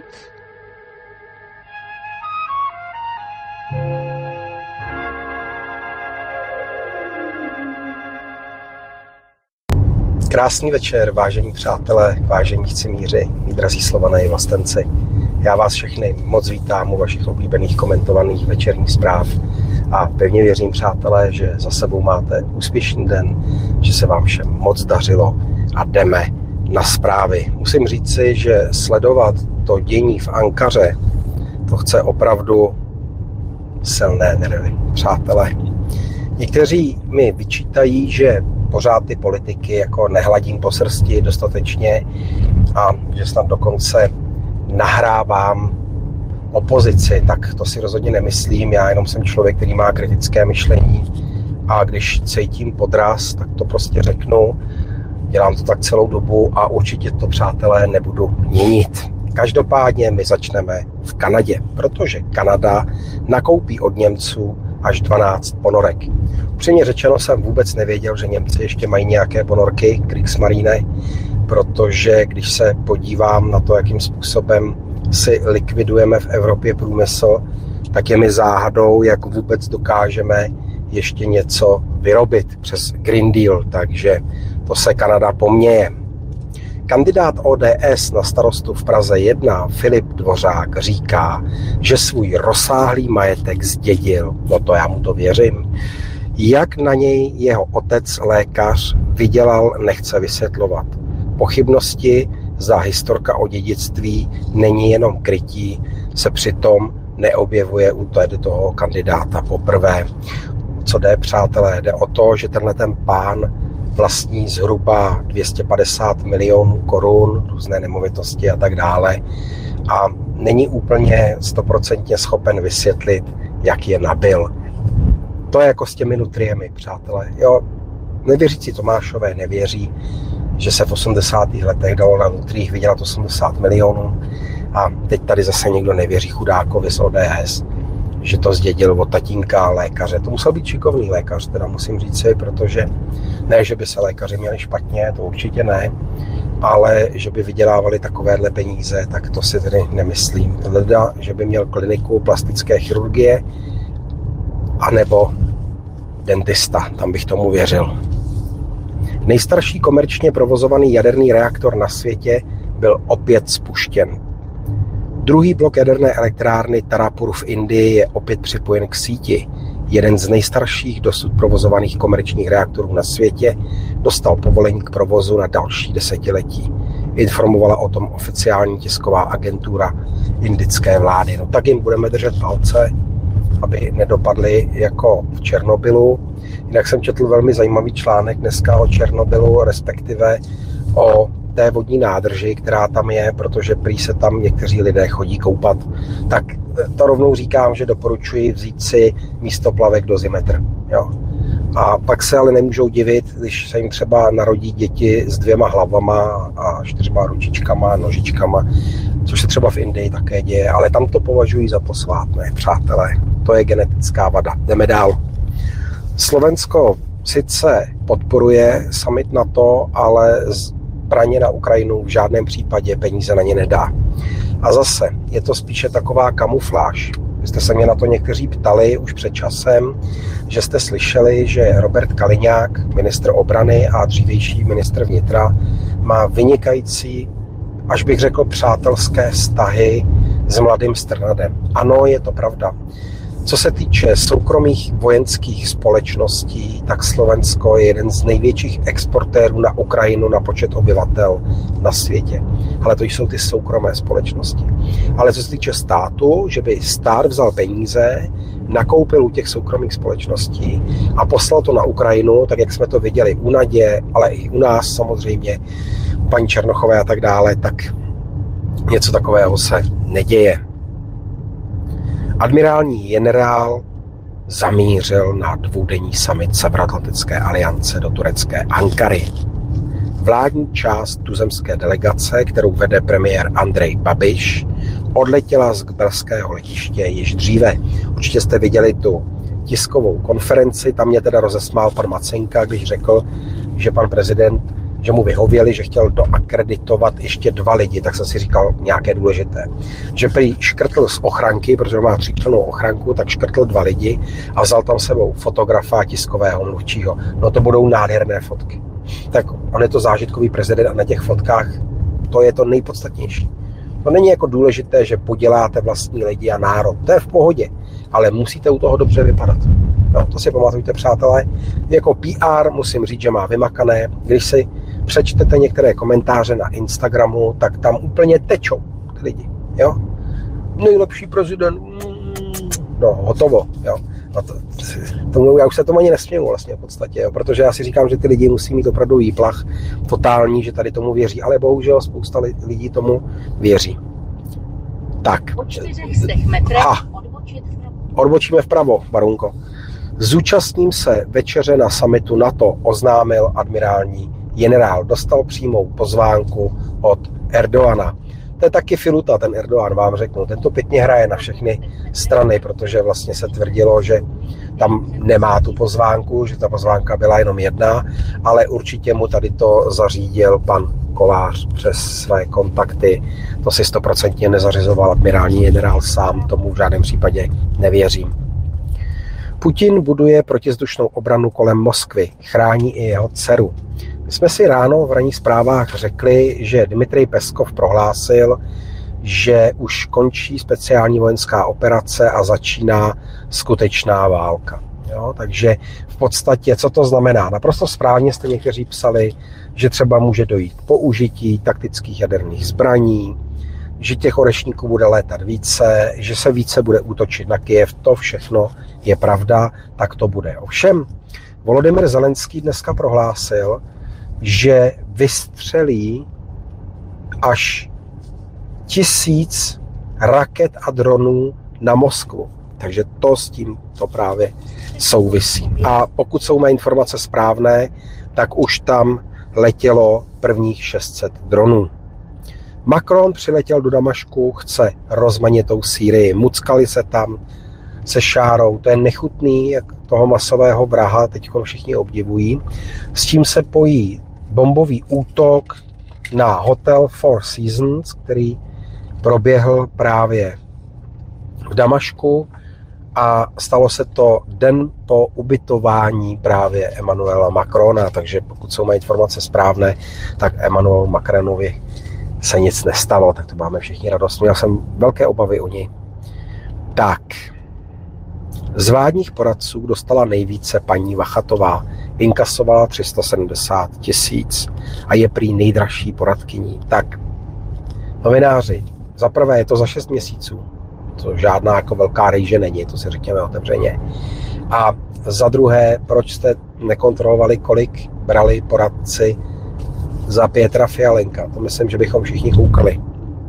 noc. Krásný večer, vážení přátelé, vážení chcimíři, mí drazí Slované i vlastenci. Já vás všechny moc vítám u vašich oblíbených komentovaných večerních zpráv a pevně věřím, přátelé, že za sebou máte úspěšný den, že se vám všem moc dařilo a jdeme na zprávy. Musím říci, že sledovat to dění v Ankaře, to chce opravdu silné nervy, přátelé. Někteří mi vyčítají, že pořád ty politiky jako nehladím po srsti dostatečně a že snad dokonce nahrávám opozici, tak to si rozhodně nemyslím. Já jenom jsem člověk, který má kritické myšlení a když cítím podraz, tak to prostě řeknu. Dělám to tak celou dobu a určitě to, přátelé, nebudu měnit. Každopádně my začneme v Kanadě, protože Kanada nakoupí od Němců až 12 ponorek. Upřímně řečeno jsem vůbec nevěděl, že Němci ještě mají nějaké ponorky Kriegsmarine, protože když se podívám na to, jakým způsobem si likvidujeme v Evropě průmysl, tak je mi záhadou, jak vůbec dokážeme ještě něco vyrobit přes Green Deal, takže to se Kanada poměje. Kandidát ODS na starostu v Praze 1 Filip Dvořák říká, že svůj rozsáhlý majetek zdědil. No to já mu to věřím. Jak na něj jeho otec, lékař, vydělal, nechce vysvětlovat. Pochybnosti, zda historka o dědictví není jenom krytí, se přitom neobjevuje u toho kandidáta poprvé. Co jde, přátelé? Jde o to, že tenhle ten pán vlastní zhruba 250 milionů korun, různé nemovitosti a tak dále a není úplně 100% schopen vysvětlit, jak je nabyl. To je jako s těmi nutriemi, přátelé. Jo, nevěřící Tomášové nevěří, že se v 80. letech dalo na nutriích vydělat 80 milionů a teď tady zase někdo nevěří chudákovi z ODS, že to zdědil od tatínka lékaře. To musel být šikovný lékař, teda musím říct si, protože ne, že by se lékaři měli špatně, to určitě ne, ale že by vydělávali takovéhle peníze, tak to si tedy nemyslím. Leda, že by měl kliniku plastické chirurgie, anebo dentista, tam bych tomu věřil. Nejstarší komerčně provozovaný jaderný reaktor na světě byl opět spuštěn. Druhý blok jaderné elektrárny Tarapur v Indii je opět připojen k síti. Jeden z nejstarších dosud provozovaných komerčních reaktorů na světě dostal povolení k provozu na další desetiletí. Informovala o tom oficiální tisková agentura indické vlády. No tak jim budeme držet palce, aby nedopadli jako v Černobylu. Jinak jsem četl velmi zajímavý článek dneska o Černobylu, respektive o té vodní nádrži, která tam je, protože prý se tam někteří lidé chodí koupat. Tak to rovnou říkám, že doporučuji vzít si místo plavek dozimetr. Jo. A pak se ale nemůžou divit, když se jim třeba narodí děti s 2 hlavama a 4 ručičkama, nožičkama, což se třeba v Indii také děje, ale tam to považují za posvátné, přátelé. To je genetická vada. Jdeme dál. Slovensko sice podporuje summit NATO, ale zbraně na Ukrajinu v žádném případě peníze na ně nedá. A zase, je to spíše taková kamufláž. Vy jste se mě na to někteří ptali už před časem, že jste slyšeli, že Robert Kaliňák, ministr obrany a dřívější ministr vnitra, má vynikající, až bych řekl přátelské vztahy s mladým Strnadem. Ano, je to pravda. Co se týče soukromých vojenských společností, tak Slovensko je jeden z největších exportérů na Ukrajinu na počet obyvatel na světě. Ale to jsou ty soukromé společnosti. Ale co se týče státu, že by stát vzal peníze, nakoupil u těch soukromých společností a poslal to na Ukrajinu, tak jak jsme to viděli u Nadě, ale i u nás samozřejmě, u paní Černochové a tak dále, tak něco takového se neděje. Admirální generál zamířil na dvoudenní summit Severoatlantické aliance do turecké Ankary. Vládní část tuzemské delegace, kterou vede premiér Andrej Babiš, odletěla z kbelského letiště již dříve. Určitě jste viděli tu tiskovou konferenci, tam mě teda rozesmál pan Macenka, když řekl, že pan prezident že mu vyhověli, že chtěl doakreditovat ještě 2 lidi, tak jsem si říkal nějaké důležité. Že prý škrtl z ochranky, protože má 3člennou ochranku, tak škrtl 2 lidi a vzal tam sebou fotografa, tiskového mluvčího. No to budou nádherné fotky. Tak on je to zážitkový prezident a na těch fotkách to je to nejpodstatnější. To není jako důležité, že poděláte vlastní lidi a národ. To je v pohodě, ale musíte u toho dobře vypadat. No, to si pamatujte, přátelé. Jako PR musím říct, že má vymakané. Když si přečtete některé komentáře na Instagramu, tak tam úplně tečou ty lidi. Jo? Nejlepší prezident. No, hotovo. Jo? Já už se tomu ani nesměju vlastně v podstatě, jo? Protože já si říkám, že ty lidi musí mít opravdu výplach totální, že tady tomu věří, ale bohužel spousta lidí tomu věří. Tak. Po 400 metrech odbočíme vpravo, Barunko. Zúčastním se večeře na summitu NATO, oznámil admirální generál. Dostal přímou pozvánku od Erdogana. To je taky filuta, ten Erdogan, vám řeknu. Ten to pěkně hraje na všechny strany, protože vlastně se tvrdilo, že tam nemá tu pozvánku, že ta pozvánka byla jenom jedna, ale určitě mu tady to zařídil pan Kolář přes své kontakty. To si 100% nezařizoval admirální generál sám, tomu v žádném případě nevěřím. Putin buduje protizdušnou obranu kolem Moskvy, chrání i jeho dceru. My jsme si ráno v ranních zprávách řekli, že Dmitrij Peskov prohlásil, že už končí speciální vojenská operace a začíná skutečná válka. Jo, takže v podstatě, co to znamená? Naprosto správně jste někteří psali, že třeba může dojít k použití taktických jaderných zbraní, že těch orešníků bude létat více, že se více bude útočit na Kyjev. To všechno je pravda, tak to bude. Ovšem, Volodymyr Zelenský dneska prohlásil, že vystřelí až 1000 raket a dronů na Moskvu. Takže to s tím to právě souvisí. A pokud jsou mé informace správné, tak už tam letělo prvních 600 dronů. Macron přiletěl do Damašku, chce rozmanitou Sýrii. Muckali se tam se šárou. To je nechutný, jak toho masového vraha teď všichni obdivují. S tím se pojí bombový útok na hotel Four Seasons, který proběhl právě v Damašku a stalo se to den po ubytování právě Emmanuela Macrona, takže pokud jsou mé informace správné, tak Emmanuel Macronovi se nic nestalo, tak to máme všichni radost. Měl jsem velké obavy o něj. Tak, z vládních poradců dostala nejvíce paní Vachatová. Inkasovala 370 000 a je prý nejdražší poradkyní. Tak, novináři, za prvé je to za 6 měsíců. To žádná jako velká rejže není, to si řekněme otevřeně. A za druhé, proč jste nekontrolovali, kolik brali poradci za Pětra Fialenka? To myslím, že bychom všichni koukali.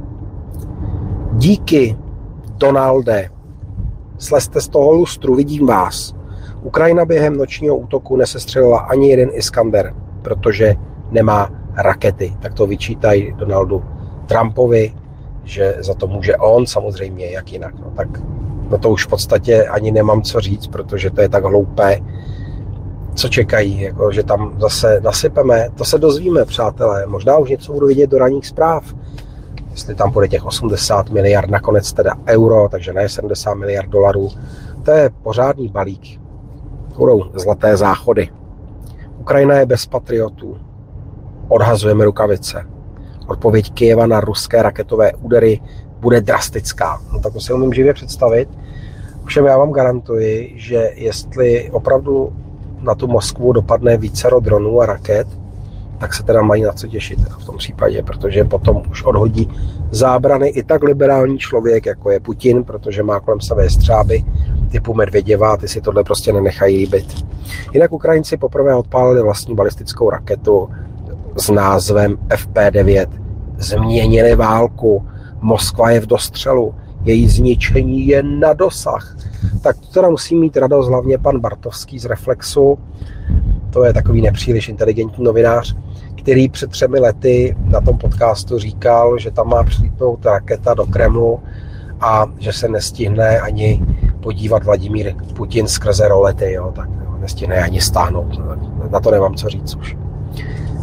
Díky, Donalde. Slezte z toho lustru, vidím vás. Ukrajina během nočního útoku nesestřelila ani jeden Iskander, protože nemá rakety. Tak to vyčítají Donaldu Trumpovi, že za to může on, samozřejmě, jak jinak. No, tak no to už v podstatě ani nemám co říct, protože to je tak hloupé. Co čekají, jako, že tam zase nasypeme, to se dozvíme, přátelé. Možná už něco budu vidět do ranních zpráv. Jestli tam bude těch 80 miliard, nakonec teda euro, takže ne 70 miliard dolarů. To je pořádný balík. Budou zlaté záchody. Ukrajina je bez patriotů. Odhazujeme rukavice. Odpověď Kyjeva na ruské raketové údery bude drastická. No tak to si umím živě představit. Všem já vám garantuji, že jestli opravdu na tu Moskvu dopadne vícero dronů a raket, tak se teda mají na co těšit v tom případě, protože potom už odhodí zábrany i tak liberální člověk, jako je Putin, protože má kolem sebe střáby typu Medvěděva a ty si tohle prostě nenechají líbit. Jinak Ukrajinci poprvé odpálili vlastní balistickou raketu s názvem FP9. Změnili válku. Moskva je v dostřelu. Její zničení je na dosah. Tak to teda musí mít radost hlavně pan Bartovský z Reflexu. To je takový nepříliš inteligentní novinář, který před 3 lety na tom podcastu říkal, že tam má přilítnout raketa do Kremlu a že se nestihne ani podívat Vladimír Putin skrze rolety, jo, tak jo, nestihne ani stáhnout. Na to nemám co říct už.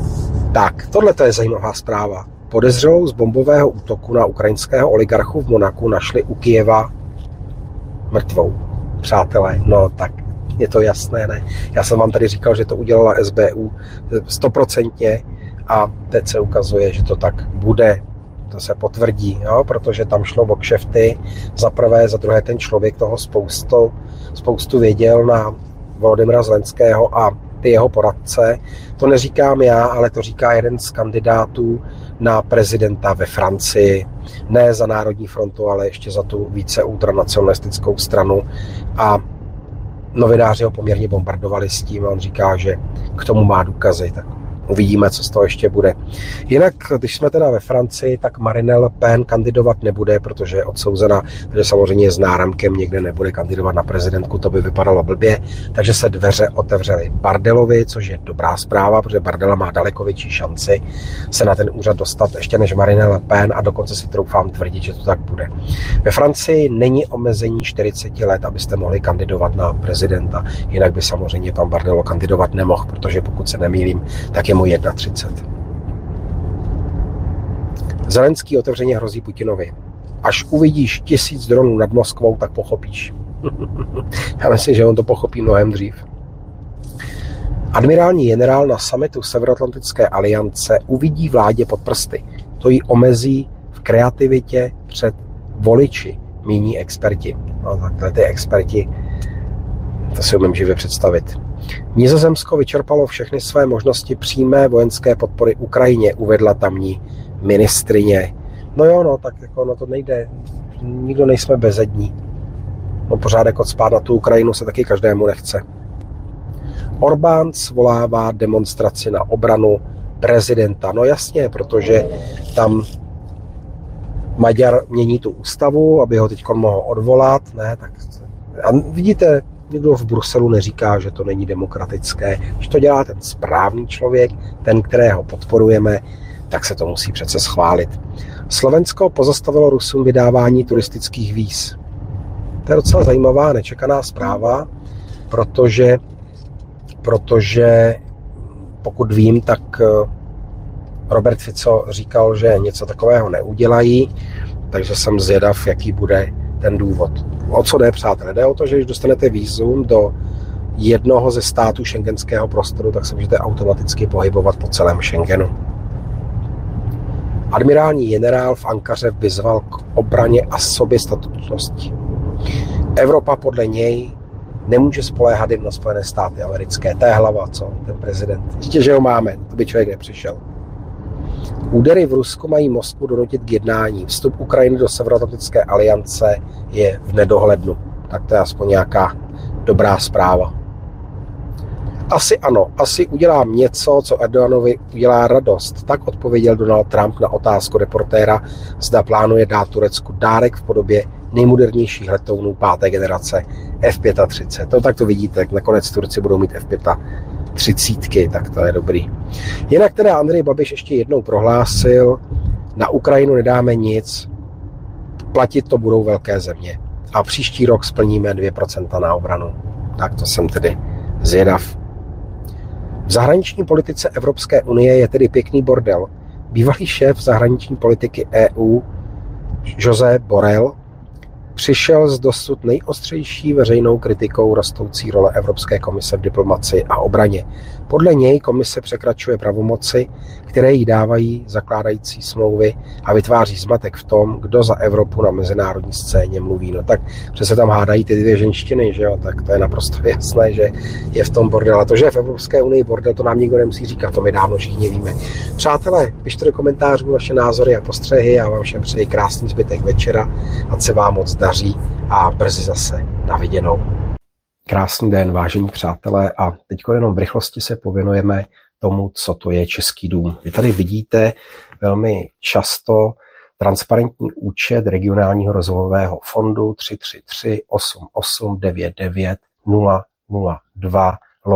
Tak, tohle je zajímavá zpráva. Podezřelou z bombového útoku na ukrajinského oligarchu v Monaku našli u Kyjeva mrtvou. Přátelé, no tak je to jasné, ne? Já jsem vám tady říkal, že to udělala SBU 100% a teď se ukazuje, že to tak bude. To se potvrdí, jo? Protože tam šlo o kšefty. Za prvé, za druhé ten člověk toho spoustu věděl na Volodymyra Zelenského a ty jeho poradce. To neříkám já, ale to říká jeden z kandidátů na prezidenta ve Francii. Ne za Národní frontu, ale ještě za tu více ultranacionalistickou stranu. A novináři ho poměrně bombardovali s tím a on říká, že k tomu má důkazy. Tak uvidíme, co z toho ještě bude. Jinak, když jsme teda ve Francii, tak Marine Le Pen kandidovat nebude, protože je odsouzena, takže samozřejmě s náramkem někde nebude kandidovat na prezidentku, to by vypadalo blbě. Takže se dveře otevřely Bardelovi, což je dobrá zpráva, protože Bardella má daleko větší šanci se na ten úřad dostat ještě než Marine Le Pen a dokonce si troufám tvrdit, že to tak bude. Ve Francii není omezení 40 let, abyste mohli kandidovat na prezidenta, jinak by samozřejmě pan Bardella kandidovat nemohl, protože pokud se nemýlím, tak je mu 31. Zelenský otevřeně hrozí Putinovi. Až uvidíš 1000 dronů nad Moskvou, tak pochopíš. Já myslím, že on to pochopí mnohem dřív. Admirální generál na summitu Severoatlantické aliance uvidí vládě pod prsty. To ji omezí v kreativitě před voliči, míní experti. No, takhle ty experti, to si umím živě představit. Nizozemsko vyčerpalo všechny své možnosti přímé vojenské podpory Ukrajině, uvedla tamní ministryně. No jo, no, tak jako no to nejde. Nikdo nejsme bezední. No pořádek odspát na tu Ukrajinu se taky každému nechce. Orbán svolává demonstraci na obranu prezidenta. No jasně, protože tam Maďar mění tu ústavu, aby ho teď mohl odvolat. Ne, tak a vidíte, nikdo v Bruselu neříká, že to není demokratické. Když to dělá ten správný člověk, ten, kterého podporujeme, tak se to musí přece schválit. Slovensko pozastavilo Rusům vydávání turistických víz. To je docela zajímavá, nečekaná zpráva, protože pokud vím, tak Robert Fico říkal, že něco takového neudělají, takže jsem zvědav, jaký bude ten důvod. O co jde, přátelé? Jde o to, že když dostanete vízum do jednoho ze států šengenského prostoru, tak se můžete automaticky pohybovat po celém Schengenu. Admirální generál v Ankaře vyzval k obraně a soběstačnosti. Evropa podle něj nemůže spoléhat jen na Spojené státy americké. To je hlava, co? Ten prezident. Říte, že ho máme, to by člověk nepřišel. Údery v Rusku mají Moskvu donutit k jednání. Vstup Ukrajiny do Severoatlantické aliance je v nedohlednu. Tak to je aspoň nějaká dobrá zpráva. Asi ano, asi udělám něco, co Erdoganovi udělá radost. Tak odpověděl Donald Trump na otázku reportéra, zda plánuje dát Turecku dárek v podobě nejmodernějších letounů 5. generace F-35. No tak to vidíte, nakonec Turci budou mít F-35, tak to je dobrý. Jinak teda Andrej Babiš ještě jednou prohlásil, na Ukrajinu nedáme nic, platit to budou velké země. A příští rok splníme 2% na obranu. Tak to jsem tedy zvědav. V zahraniční politice Evropské unie je tedy pěkný bordel. Bývalý šéf zahraniční politiky EU Josep Borrell přišel s dosud nejostřejší veřejnou kritikou rostoucí role Evropské komise v diplomacii a obraně. Podle něj komise překračuje pravomoci, které jí dávají zakládající smlouvy a vytváří zmatek v tom, kdo za Evropu na mezinárodní scéně mluví. No tak přece tam hádají ty dvě ženštiny, že jo? Tak to je naprosto jasné, že je v tom bordel. A to, že je v Evropské unii bordel, to nám nikdo nemusí říkat, to my dávno všichni víme. Přátelé, pište do komentářů vaše názory a postřehy, já vám všem přeji krásný zbytek večera, ať se vám moc daří a brzy zase na viděnou. Krásný den, vážení přátelé, a teď jenom v rychlosti se pověnujeme tomu, co to je Český dům. Vy tady vidíte velmi často transparentní účet regionálního rozvojového fondu 333 88 99 002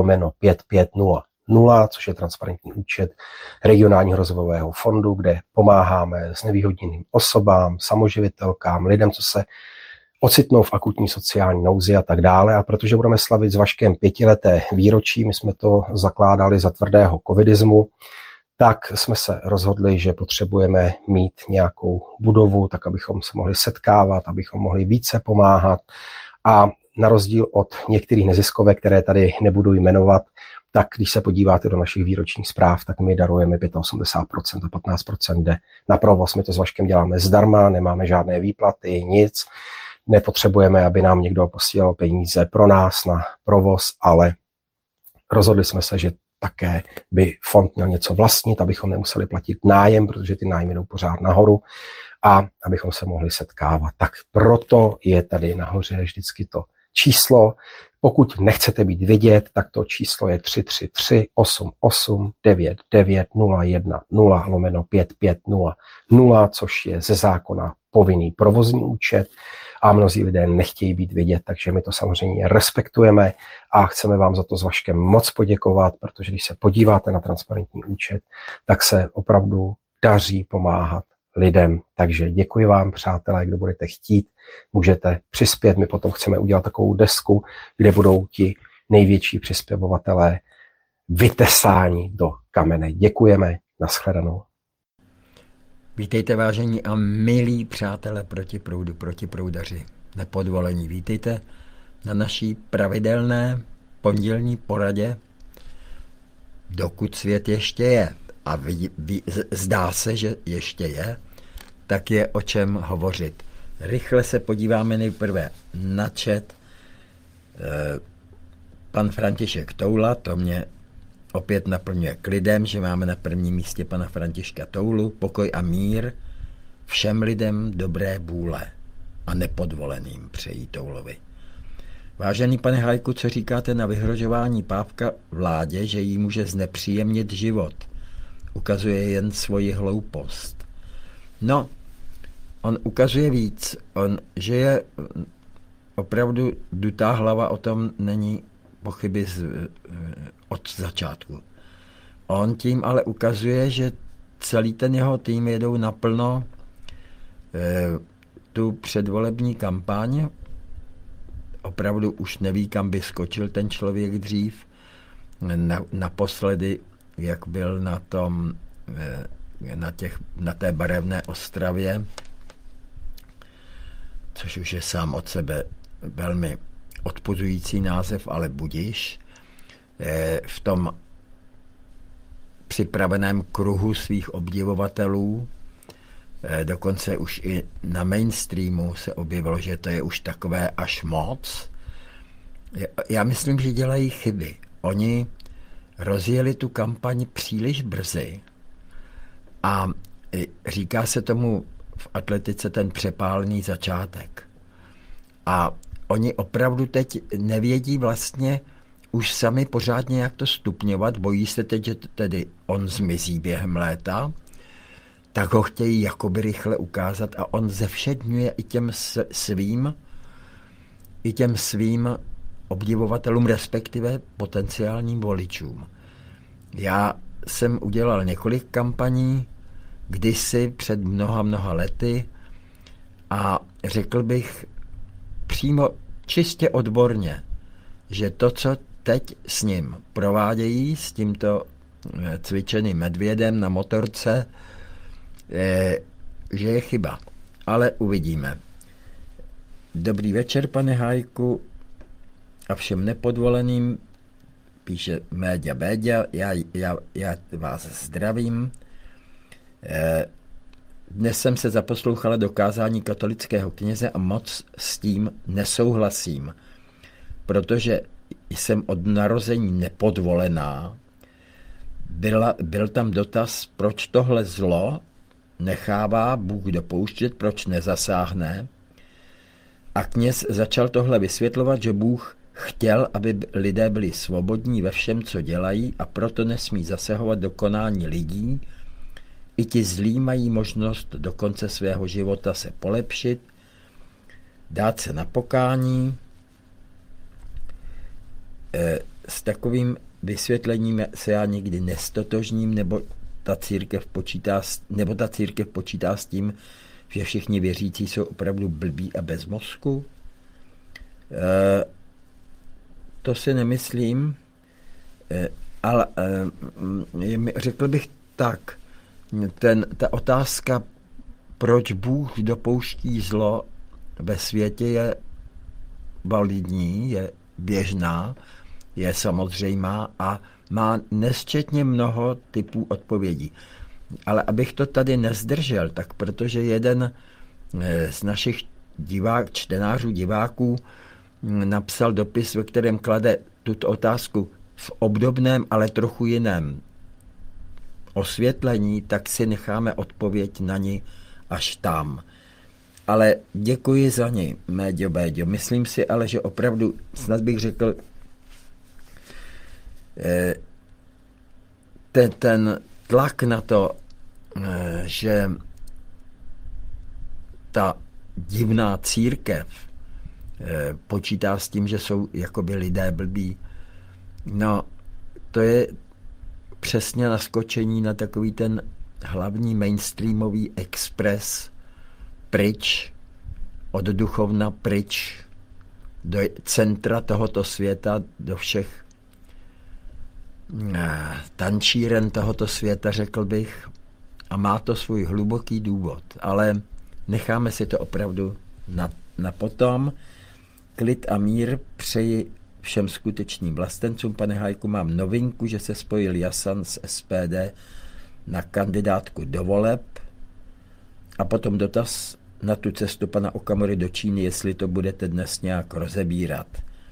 5500, což je transparentní účet regionálního rozvojového fondu, kde pomáháme znevýhodněným osobám, samoživitelkám, lidem, co se ocitnou v akutní sociální nouzi a tak dále. A protože budeme slavit s Vaškem 5leté výročí, my jsme to zakládali za tvrdého covidismu, tak jsme se rozhodli, že potřebujeme mít nějakou budovu, tak abychom se mohli setkávat, abychom mohli více pomáhat. A na rozdíl od některých neziskovek, které tady nebudu jmenovat, tak když se podíváte do našich výročních zpráv, tak my darujeme 85% a 15% jde na provoz. My to s Vaškem děláme zdarma, nemáme žádné výplaty, nic. Nepotřebujeme, aby nám někdo posílal peníze pro nás na provoz, ale rozhodli jsme se, že také by fond měl něco vlastnit, abychom nemuseli platit nájem, protože ty nájmy jdou pořád nahoru a abychom se mohli setkávat. Tak proto je tady nahoře vždycky to číslo. Pokud nechcete být vidět, tak to číslo je 333 88 99 01 0/5500, což je ze zákona povinný provozní účet a mnozí lidé nechtějí být vidět, takže my to samozřejmě respektujeme a chceme vám za to s Vaškem moc poděkovat, protože když se podíváte na transparentní účet, tak se opravdu daří pomáhat lidem. Takže děkuji vám, přátelé, kdo budete chtít, můžete přispět. My potom chceme udělat takovou desku, kde budou ti největší přispěvovatelé vytesáni do kamene. Děkujeme, nashledanou. Vítejte, vážení a milí přátelé protiproudaři, nepodvolení. Vítejte na naší pravidelné pondělní poradě, dokud svět ještě je. A zdá se, že ještě je, tak je o čem hovořit. Rychle se podíváme nejprve na chat. Pan František Toula, to mě opět naplňuje klidem, že máme na prvním místě pana Františka Toulu. Pokoj a mír všem lidem dobré vůle a nepodvoleným přejí Toulovi. Vážený pane Hajku, co říkáte na vyhrožování Pávka vládě, že jí může znepříjemnit život? Ukazuje jen svoji hloupost. No, on ukazuje víc. Že je opravdu dutá hlava, o tom není pochyby od začátku. On tím ale ukazuje, že celý ten jeho tým jedou naplno tu předvolební kampaň. Opravdu už neví, kam by skočil ten člověk dřív. Naposledy, jak byl na té barevné Ostravě, což už je sám od sebe velmi odpuzující název, ale budiš, v tom připraveném kruhu svých obdivovatelů, dokonce už i na mainstreamu se objevilo, že to je už takové až moc. Já myslím, že dělají chyby. Oni rozjeli tu kampaň příliš brzy a říká se tomu v atletice ten přepálený začátek. A oni opravdu teď nevědí vlastně už sami pořádně, jak to stupňovat, bojí se teď, že tedy on zmizí během léta, tak ho chtějí jakoby rychle ukázat a on zevšedňuje i těm svým obdivovatelům, respektive potenciálním voličům. Já jsem udělal několik kampaní kdysi před mnoha lety a řekl bych přímo čistě odborně, že to, co teď s ním provádějí, s tímto cvičeným medvědem na motorce, že je chyba. Ale uvidíme. Dobrý večer, pane Hajku, a všem nepodvoleným, píše Méďa Béďa, já vás zdravím. Dnes jsem se zaposlouchala do kázání katolického kněze a moc s tím nesouhlasím, protože jsem od narození nepodvolená. Byl tam dotaz, proč tohle zlo nechává Bůh dopouštět, proč nezasáhne. A kněz začal tohle vysvětlovat, že Bůh chtěl, aby lidé byli svobodní ve všem, co dělají, a proto nesmí zasahovat do konání lidí. I ti zlí mají možnost do konce svého života se polepšit, dát se na pokání. S takovým vysvětlením se já nikdy nestotožním, nebo ta církev počítá s tím, že všichni věřící jsou opravdu blbí a bez mozku. To si nemyslím, ale řekl bych tak ta otázka, proč Bůh dopouští zlo ve světě, je validní, je běžná, je samozřejmá a má nesčetně mnoho typů odpovědí. Ale abych to tady nezdržel, tak protože jeden z našich čtenářů, diváků napsal dopis, ve kterém klade tuto otázku v obdobném, ale trochu jiném osvětlení, tak si necháme odpověď na ní až tam. Ale děkuji za ní, Méďo Béďo. Myslím si ale, že opravdu, snad bych řekl, ten tlak na to, že ta divná církev počítá s tím, že jsou jakoby lidé blbí, no to je přesně naskočení na takový ten hlavní mainstreamový expres pryč od duchovna, pryč do centra tohoto světa, do všech tančíren tohoto světa, řekl bych, a má to svůj hluboký důvod, ale necháme si to opravdu na potom. Klid a mír přeji všem skutečným vlastencům. Pane Hajku, mám novinku, že se spojil Jasan z SPD na kandidátku do voleb a potom dotaz na tu cestu pana Okamury do Číny, jestli to budete dnes nějak rozebírat.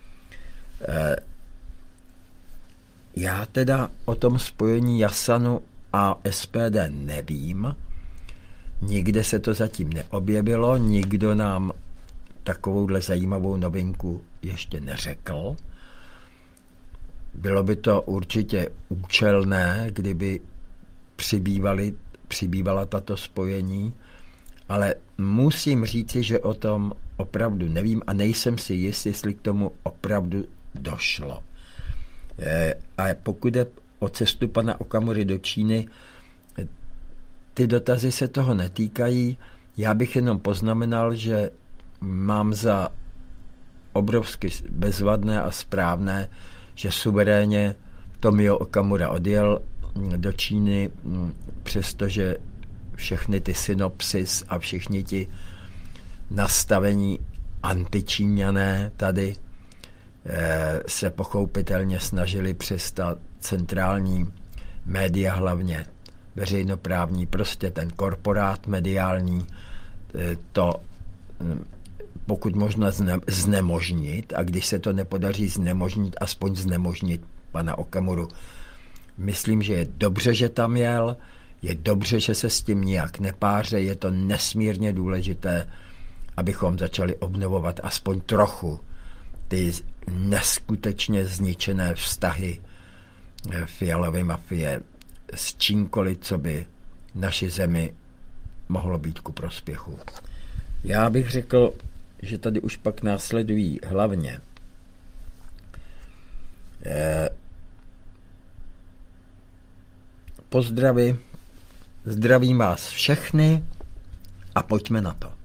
Já teda o tom spojení Jasanu a SPD nevím. Nikde se to zatím neobjevilo, nikdo nám takovouhle zajímavou novinku ještě neřekl. Bylo by to určitě účelné, kdyby přibývala tato spojení, ale musím říci, že o tom opravdu nevím a nejsem si jist, jestli k tomu opravdu došlo. A pokud je o cestu pana Okamury do Číny, ty dotazy se toho netýkají. Já bych jenom poznamenal, že mám za obrovsky bezvadné a správné, že suverénně Tomio Okamura odjel do Číny, přestože všechny ty synopsis a všichni ti nastavení antičíňané tady se pochopitelně snažili přes ta centrální média, hlavně veřejnoprávní, prostě ten korporát mediální, to pokud možno znemožnit, a když se to nepodaří znemožnit, aspoň znemožnit pana Okamuru. Myslím, že je dobře, že tam jel, je dobře, že se s tím nijak nepáře, je to nesmírně důležité, abychom začali obnovovat aspoň trochu ty neskutečně zničené vztahy Fialovy mafie s čímkoliv, co by naši zemi mohlo být ku prospěchu. Já bych řekl, že tady už pak následují hlavně pozdravy, zdravím vás všechny a pojďme na to.